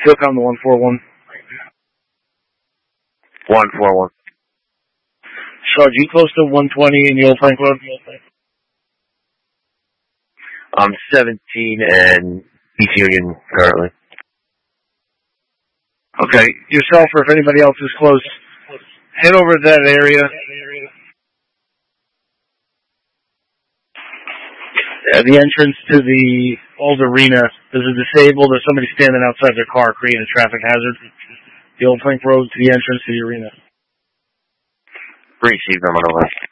SOCOM to 141. 141. Sarge, you close to 120 in the Old Frank Road? I'm 17 and East Union currently. Okay, yourself or if anybody else is close, head over to that area. At the entrance to the old arena, there's a disabled or somebody standing outside their car creating a traffic hazard. The Old Frank Road to the entrance to the arena. Received, I'm on the left.